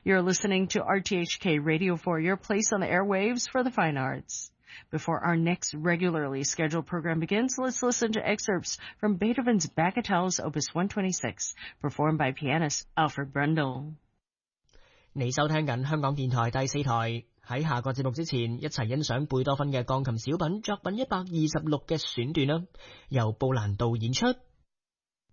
You're listening to RTHK Radio 4, your place on the airwaves for the fine arts. Before our next regularly scheduled program begins, let's listen to excerpts from Beethoven's Bagatelles Opus 126, performed by pianist Alfred Brendel. 你收聽緊香港電台第4台，喺下個節目之前，一齊欣賞貝多芬嘅鋼琴小品作品126嘅選段啦，由布蘭道演出。